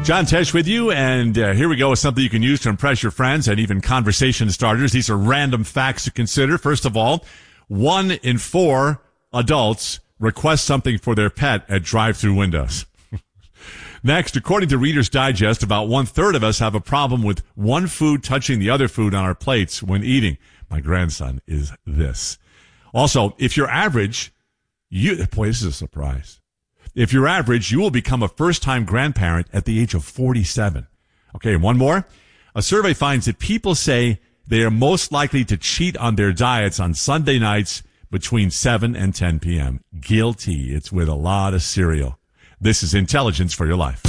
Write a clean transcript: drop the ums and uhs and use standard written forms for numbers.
John Tesh with you, and here we go with something you can use to impress your friends and even conversation starters. These are random facts to consider. First of all, 1 in 4 adults request something for their pet at drive-through windows. Next, according to Reader's Digest, about 1/3 of us have a problem with one food touching the other food on our plates when eating. My grandson is this. Also, if you're average, this is a surprise. If you're average, you will become a first-time grandparent at the age of 47. Okay, one more. A survey finds that people say they are most likely to cheat on their diets on Sunday nights between 7 and 10 p.m. Guilty. It's with a lot of cereal. This is Intelligence for Your Life.